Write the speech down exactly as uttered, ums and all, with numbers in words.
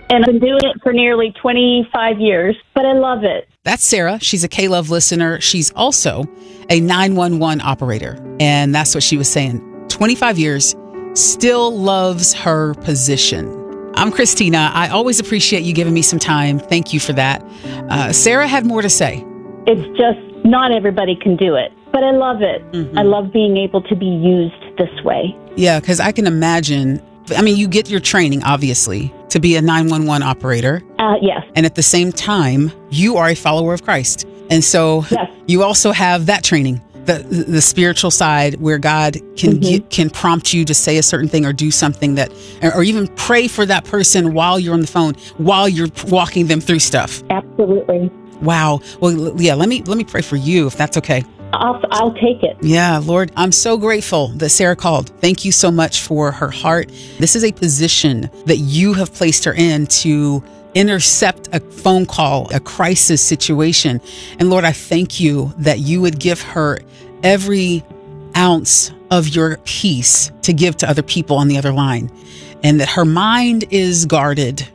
And I've been doing it for nearly twenty-five years, but I love it. That's Sarah. She's a K-Love listener. She's also a nine one one operator. And that's what she was saying. twenty-five years, still loves her position. I'm Christina. I always appreciate you giving me some time. Thank you for that. Uh, Sarah had more to say. It's just not everybody can do it, but I love it. Mm-hmm. I love being able to be used this way. Yeah, because I can imagine, I mean, you get your training, obviously, to be a nine one one operator. Uh, yes. And at the same time, you are a follower of Christ. And so yes. you also have that training. The, the spiritual side where God can mm-hmm. get, can prompt you to say a certain thing or do something that, or even pray for that person while you're on the phone, while you're walking them through stuff. Absolutely. Wow. Well, yeah, let me, let me pray for you if that's okay. I'll, I'll take it. Yeah, Lord, I'm so grateful that Sarah called. Thank you so much for her heart. This is a position that you have placed her in to intercept a phone call, a crisis situation. And Lord, I thank you that you would give her every ounce of your peace to give to other people on the other line, and that her mind is guarded